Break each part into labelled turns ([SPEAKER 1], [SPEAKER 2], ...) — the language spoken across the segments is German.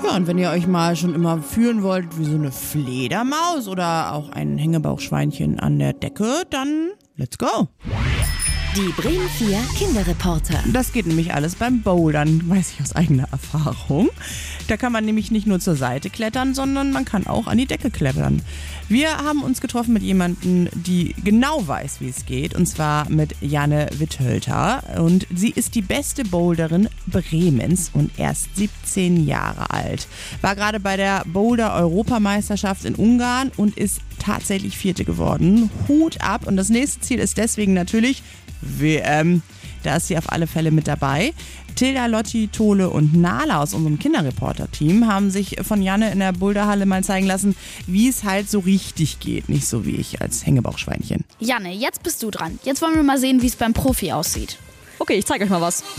[SPEAKER 1] Ja, und wenn ihr euch mal schon immer fühlen wollt wie so eine Fledermaus oder auch ein Hängebauchschweinchen an der Decke, dann let's go!
[SPEAKER 2] Die Bremen 4 Kinderreporter.
[SPEAKER 1] Das geht nämlich alles beim Bouldern, weiß ich aus eigener Erfahrung. Da kann man nämlich nicht nur zur Seite klettern, sondern man kann auch an die Decke klettern. Wir haben uns getroffen mit jemandem, die genau weiß, wie es geht, und zwar mit Janne Witthölter. Und sie ist die beste Boulderin Bremens und erst 17 Jahre alt. War gerade bei der Boulder-Europameisterschaft in Ungarn und ist tatsächlich Vierte geworden. Hut ab! Und das nächste Ziel ist deswegen natürlich WM. Da ist sie auf alle Fälle mit dabei. Tilda, Lotti, Tole und Nala aus unserem Kinderreporter-Team haben sich von Janne in der Boulderhalle mal zeigen lassen, wie es halt so richtig geht. Nicht so wie ich als Hängebauchschweinchen.
[SPEAKER 3] Janne, jetzt bist du dran. Jetzt wollen wir mal sehen, wie es beim Profi aussieht.
[SPEAKER 4] Okay, ich zeige euch mal was.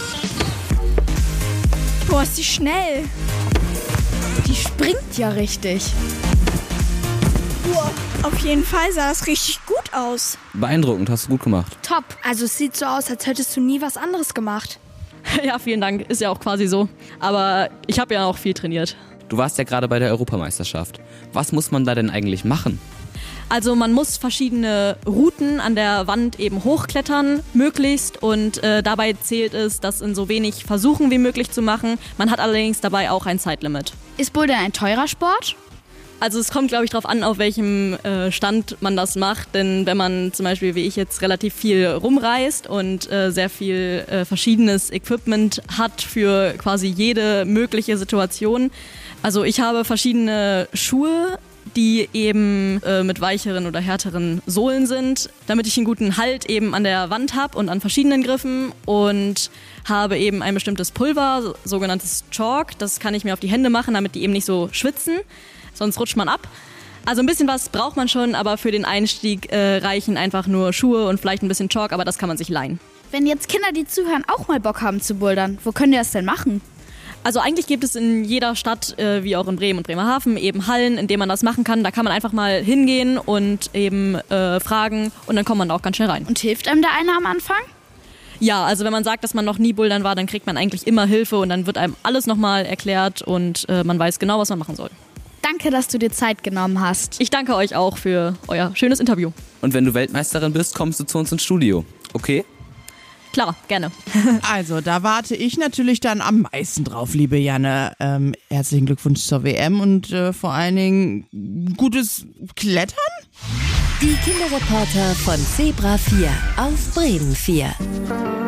[SPEAKER 5] Boah, ist die schnell. Die springt ja richtig. Boah, auf jeden Fall sah es richtig gut aus.
[SPEAKER 6] Beeindruckend, hast du gut gemacht.
[SPEAKER 5] Top. Also es sieht so aus, als hättest du nie was anderes gemacht.
[SPEAKER 4] Ja, vielen Dank. Ist ja auch quasi so. Aber ich habe ja auch viel trainiert.
[SPEAKER 6] Du warst ja gerade bei der Europameisterschaft. Was muss man da denn eigentlich machen?
[SPEAKER 4] Also man muss verschiedene Routen an der Wand eben hochklettern, möglichst. Und dabei zählt es, das in so wenig Versuchen wie möglich zu machen. Man hat allerdings dabei auch ein Zeitlimit.
[SPEAKER 3] Ist Bouldern ein teurer Sport?
[SPEAKER 4] Also es kommt, glaube ich, darauf an, auf welchem Stand man das macht. Denn wenn man zum Beispiel, wie ich jetzt, relativ viel rumreist und sehr viel verschiedenes Equipment hat für quasi jede mögliche Situation. Also ich habe verschiedene Schuhe, die eben mit weicheren oder härteren Sohlen sind, damit ich einen guten Halt eben an der Wand habe und an verschiedenen Griffen, und habe eben ein bestimmtes Pulver, sogenanntes Chalk. Das kann ich mir auf die Hände machen, damit die eben nicht so schwitzen. Sonst rutscht man ab. Also ein bisschen was braucht man schon, aber für den Einstieg reichen einfach nur Schuhe und vielleicht ein bisschen Chalk, aber das kann man sich leihen.
[SPEAKER 3] Wenn jetzt Kinder, die zuhören, auch mal Bock haben zu bouldern, wo können die das denn machen?
[SPEAKER 4] Also eigentlich gibt es in jeder Stadt, wie auch in Bremen und Bremerhaven, eben Hallen, in denen man das machen kann. Da kann man einfach mal hingehen und eben fragen, und dann kommt man auch ganz schnell rein.
[SPEAKER 3] Und hilft einem da einer am Anfang?
[SPEAKER 4] Ja, also wenn man sagt, dass man noch nie bouldern war, dann kriegt man eigentlich immer Hilfe und dann wird einem alles nochmal erklärt und man weiß genau, was man machen soll.
[SPEAKER 3] Danke, dass du dir Zeit genommen hast.
[SPEAKER 4] Ich danke euch auch für euer schönes Interview.
[SPEAKER 6] Und wenn du Weltmeisterin bist, kommst du zu uns ins Studio. Okay?
[SPEAKER 4] Klar, gerne.
[SPEAKER 1] Also, da warte ich natürlich dann am meisten drauf, liebe Janne. Herzlichen Glückwunsch zur WM und vor allen Dingen gutes Klettern?
[SPEAKER 2] Die Kinderreporter von Zebra 4 auf Bremen 4.